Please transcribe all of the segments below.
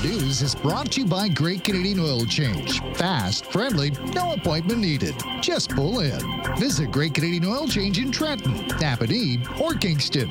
News is brought to you by Great Canadian Oil Change. Fast, friendly, no appointment needed. Just pull in. Visit Great Canadian Oil Change in Trenton, Napanee, or Kingston.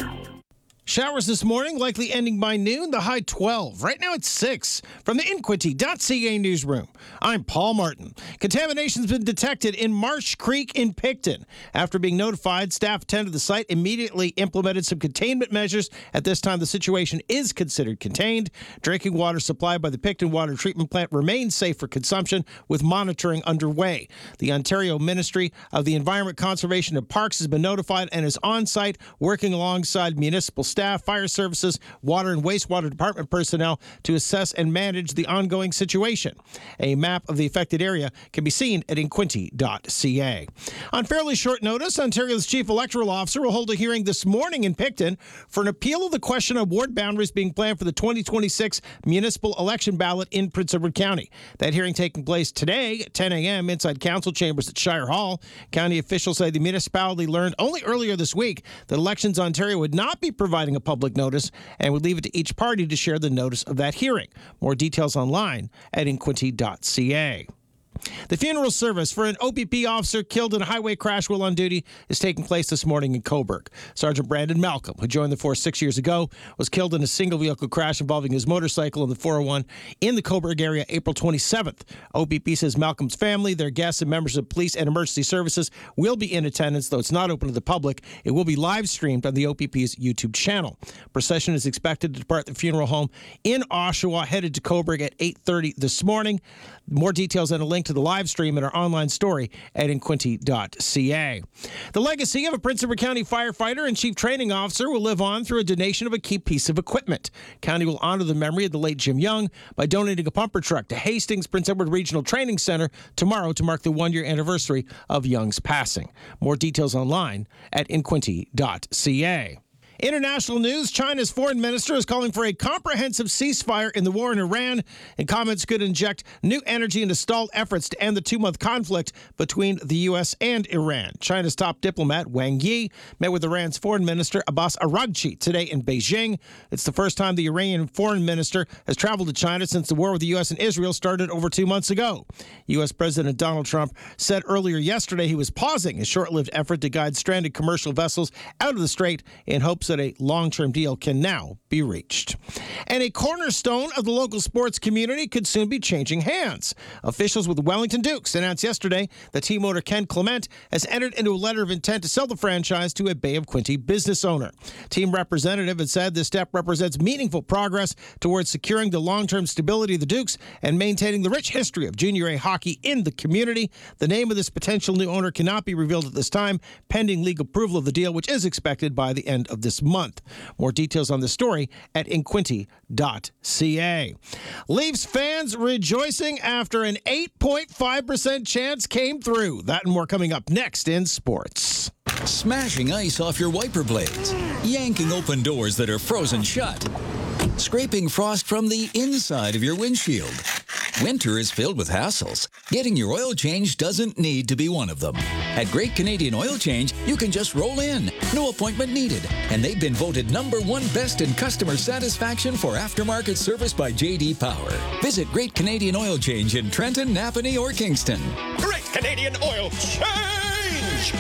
Showers this morning, likely ending by noon, the high 12. Right now it's 6. From the Inquity.ca newsroom, I'm Paul Martin. Contamination's been detected in Marsh Creek in Picton. After being notified, staff attended the site, immediately implemented some containment measures. At this time, the situation is considered contained. Drinking water supplied by the Picton Water Treatment Plant remains safe for consumption, with monitoring underway. The Ontario Ministry of the Environment, Conservation and Parks has been notified and is on site working alongside municipal staff, fire services, water and wastewater department personnel to assess and manage the ongoing situation. A map of the affected area can be seen at inquinty.ca. On fairly short notice, Ontario's Chief Electoral Officer will hold a hearing this morning in Picton for an appeal of the question of ward boundaries being planned for the 2026 municipal election ballot in Prince Edward County. That hearing taking place today at 10 a.m. inside council chambers at Shire Hall. County officials say the municipality learned only earlier this week that Elections Ontario would not be providing a public notice and would leave it to each party to share the notice of that hearing. More details online at inquinty.ca. The funeral service for an OPP officer killed in a highway crash while on duty is taking place this morning in Cobourg. Sergeant Brandon Malcolm, who joined the force 6 years ago, was killed in a single-vehicle crash involving his motorcycle on the 401 in the Cobourg area April 27th. OPP says Malcolm's family, their guests, and members of police and emergency services will be in attendance, though it's not open to the public. It will be live-streamed on the OPP's YouTube channel. Procession is expected to depart the funeral home in Oshawa, headed to Cobourg at 8:30 this morning. More details and a link to the live stream in our online story at inquinty.ca. The legacy of a Prince Edward County firefighter and chief training officer will live on through a donation of a key piece of equipment. County will honor the memory of the late Jim Young by donating a pumper truck to Hastings Prince Edward Regional Training Center tomorrow to mark the one-year anniversary of Young's passing. More details online at inquinty.ca. International news, China's foreign minister is calling for a comprehensive ceasefire in the war in Iran, and comments could inject new energy into stalled efforts to end the two-month conflict between the U.S. and Iran. China's top diplomat, Wang Yi, met with Iran's foreign minister, Abbas Araghchi, today in Beijing. It's the first time the Iranian foreign minister has traveled to China since the war with the U.S. and Israel started over 2 months ago. U.S. President Donald Trump said earlier yesterday he was pausing his short-lived effort to guide stranded commercial vessels out of the strait in hopes that a long-term deal can now be reached. And a cornerstone of the local sports community could soon be changing hands. Officials with Wellington Dukes announced yesterday that team owner Ken Clement has entered into a letter of intent to sell the franchise to a Bay of Quinte business owner. Team representative had said this step represents meaningful progress towards securing the long-term stability of the Dukes and maintaining the rich history of junior A hockey in the community. The name of this potential new owner cannot be revealed at this time, pending legal approval of the deal, which is expected by the end of this month. More details on the story at inquinty.ca. Leafs fans rejoicing after an 8.5% chance came through. That and more coming up next in sports. Smashing ice off your wiper blades, yanking open doors that are frozen shut, scraping frost from the inside of your windshield. Winter is filled with hassles. Getting your oil change doesn't need to be one of them. At Great Canadian Oil Change, you can just roll in. No appointment needed. And they've been voted #1 best in customer satisfaction for aftermarket service by J.D. Power. Visit Great Canadian Oil Change in Trenton, Napanee, or Kingston. Great Canadian Oil Change!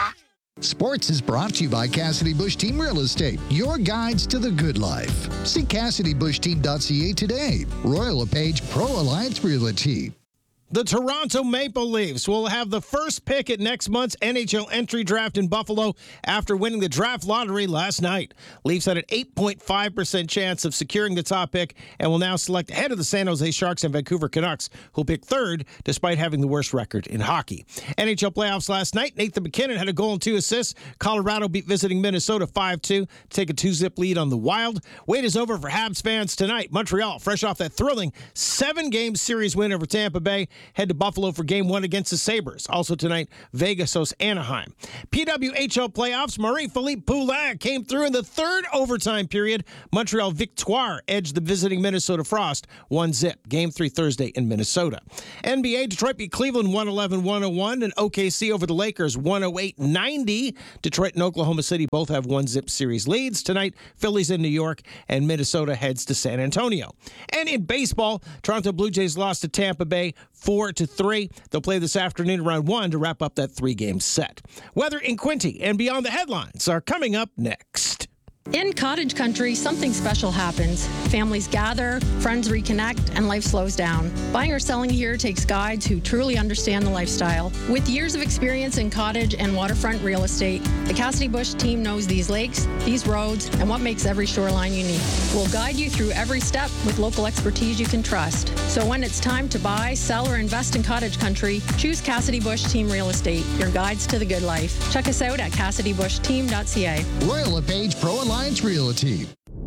Sports is brought to you by Cassidy Bush Team Real Estate, your guides to the good life. See CassidyBushTeam.ca today. Royal LePage Pro Alliance Realty. The Toronto Maple Leafs will have the first pick at next month's NHL entry draft in Buffalo after winning the draft lottery last night. Leafs had an 8.5% chance of securing the top pick and will now select ahead of the San Jose Sharks and Vancouver Canucks, who'll pick third despite having the worst record in hockey. NHL playoffs last night, Nathan MacKinnon had a goal and 2 assists. Colorado beat visiting Minnesota 5-2 to take a 2-zip lead on the Wild. Wait is over for Habs fans tonight. Montreal, fresh off that thrilling 7-game series win over Tampa Bay, head to Buffalo for Game 1 against the Sabres. Also tonight, Vegas hosts Anaheim. PWHL playoffs, Marie-Philippe Poulin came through in the third overtime period. Montreal Victoire edged the visiting Minnesota Frost 1-0. Game 3 Thursday in Minnesota. NBA, Detroit beat Cleveland 111-101, and OKC over the Lakers 108-90. Detroit and Oklahoma City both have 1-0 series leads. Tonight, Philly's in New York, and Minnesota heads to San Antonio. And in baseball, Toronto Blue Jays lost to Tampa Bay 4-3. They'll play this afternoon around 1 to wrap up that 3-game set. Weather in Quinte and beyond the headlines are coming up next. In cottage country, something special happens. Families gather, friends reconnect, and life slows down. Buying or selling here takes guides who truly understand the lifestyle. With years of experience in cottage and waterfront real estate, the Cassidy Bush team knows these lakes, these roads, and what makes every shoreline unique. We'll guide you through every step with local expertise you can trust. So when it's time to buy, sell, or invest in cottage country, choose Cassidy Bush Team Real Estate, your guides to the good life. Check us out at CassidyBushTeam.ca. Royal LePage Pro Alliance Realty.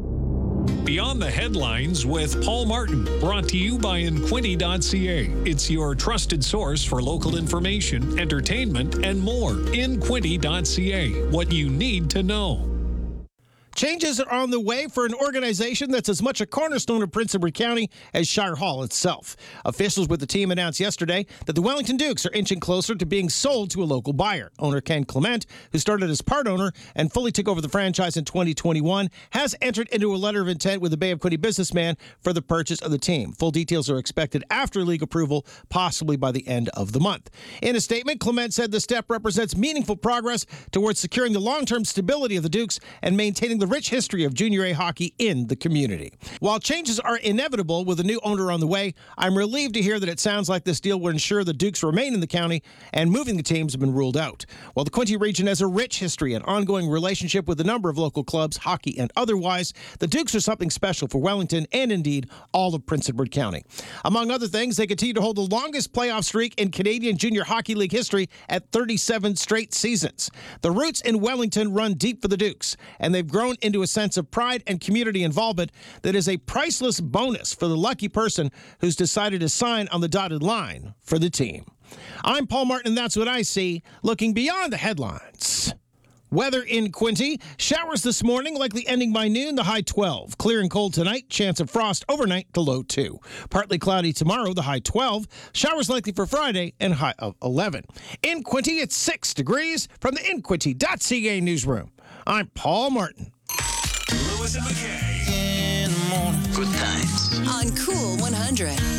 Beyond the Headlines with Paul Martin, brought to you by Inquinty.ca. It's your trusted source for local information, entertainment, and more. Inquinty.ca, what you need to know. Changes are on the way for an organization that's as much a cornerstone of Prince Edward County as Shire Hall itself. Officials with the team announced yesterday that the Wellington Dukes are inching closer to being sold to a local buyer. Owner Ken Clement, who started as part owner and fully took over the franchise in 2021, has entered into a letter of intent with the Bay of Quinte businessman for the purchase of the team. Full details are expected after league approval, possibly by the end of the month. In a statement, Clement said the step represents meaningful progress towards securing the long-term stability of the Dukes and maintaining the rich history of Junior A hockey in the community. While changes are inevitable with a new owner on the way, I'm relieved to hear that it sounds like this deal will ensure the Dukes remain in the county and moving the teams have been ruled out. While the Quinte region has a rich history and ongoing relationship with a number of local clubs, hockey and otherwise, the Dukes are something special for Wellington and indeed all of Prince Edward County. Among other things, they continue to hold the longest playoff streak in Canadian Junior Hockey League history at 37 straight seasons. The roots in Wellington run deep for the Dukes, and they've grown into a sense of pride and community involvement that is a priceless bonus for the lucky person who's decided to sign on the dotted line for the team. I'm Paul Martin, and that's what I see, looking beyond the headlines. Weather in Quinte. Showers this morning, likely ending by noon, the high 12. Clear and cold tonight, chance of frost overnight to low 2. Partly cloudy tomorrow, the high 12. Showers likely for Friday and high of 11. In Quinte, it's 6 degrees. From the Inquinty.ca newsroom, I'm Paul Martin. Lewis and McKay. In the morning. Good times. On Cool 100.